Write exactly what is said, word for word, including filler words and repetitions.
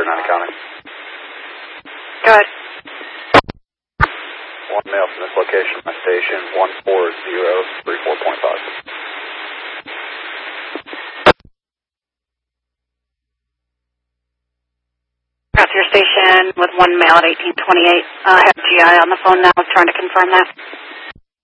nine County. Go ahead. One mail from this location, my station, one four zero three four point five. Got to your station with one mail at eighteen twenty-eight. Uh, I have G I on the phone now, trying to confirm that.